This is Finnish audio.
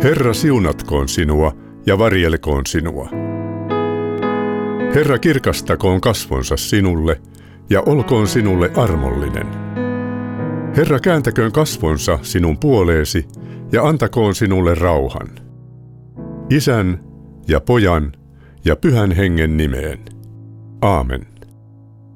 Herra siunatkoon sinua ja varjelkoon sinua. Herra kirkastakoon kasvonsa sinulle ja olkoon sinulle armollinen. Herra kääntäköön kasvonsa sinun puoleesi ja antakoon sinulle rauhan. Isän ja Pojan ja Pyhän Hengen nimeen. Aamen.